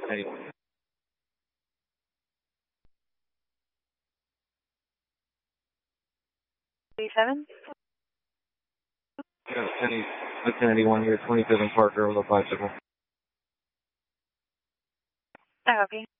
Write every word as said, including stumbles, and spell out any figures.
Anyone. thirty-seven? Yeah, ten eighty-one here, twenty-fifth and Parker with a five signal. I copy.